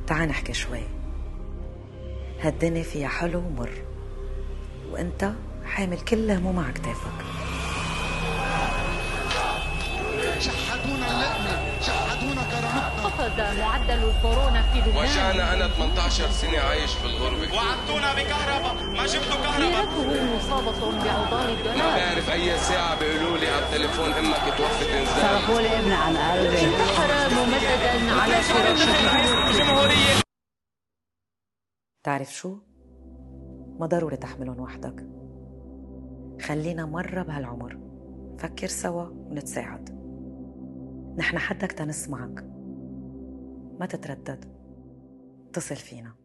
تعال نحكي شوي. هالدنيا فيها حلو ومر، وانت حامل كل هموم على كتافك. شحدونا اللقمة، شحدونا كرامتنا. قفز معدل الكورونا في لبنان. وجعنا. أنا 18 سنة عايش في الغربة. وعدتونا بكهرباء، ما جبتوا كهرباء. سيرته مصابة بعضال الدولار. ما بعرف أي ساعة بيقولوا لي على التليفون إمك توفت إنزال. صرفوا لي ابني عن قلبي. انتحر ممددا على الجمهورية. تعرف شو؟ ما ضروري تحملهم وحدك. خلينا مرة بهالعمر فكر سوا ونتساعد. نحن حدك تنسمعك. ما تتردد، اتصل فينا.